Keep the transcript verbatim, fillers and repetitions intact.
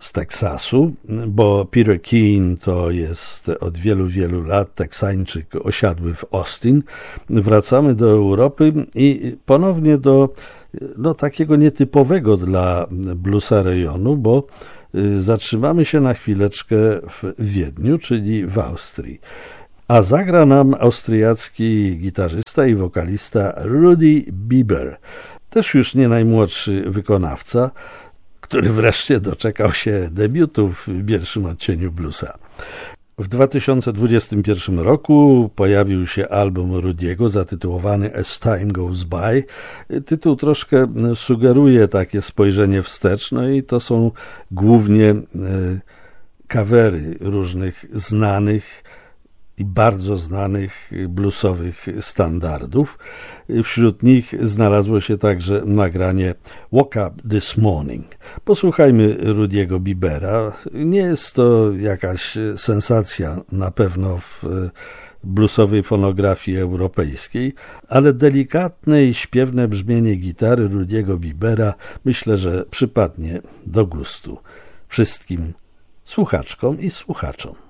z Teksasu, bo Peter Keane to jest od wielu, wielu lat Teksańczyk osiadły w Austin. Wracamy do Europy i ponownie do no, takiego nietypowego dla bluesa rejonu, bo zatrzymamy się na chwileczkę w Wiedniu, czyli w Austrii. A zagra nam austriacki gitarzysta i wokalista Rudi Biber, też już nie najmłodszy wykonawca, który wreszcie doczekał się debiutu w pierwszym odcieniu bluesa. W dwa tysiące dwudziestym pierwszym roku pojawił się album Rudiego zatytułowany As Time Goes By. Tytuł troszkę sugeruje takie spojrzenie wstecz, no i to są głównie covery różnych znanych i bardzo znanych bluesowych standardów. Wśród nich znalazło się także nagranie Woke Up This Morning. Posłuchajmy Rudiego Bibera. Nie jest to jakaś sensacja na pewno w bluesowej fonografii europejskiej, ale delikatne i śpiewne brzmienie gitary Rudiego Bibera myślę, że przypadnie do gustu wszystkim słuchaczkom i słuchaczom.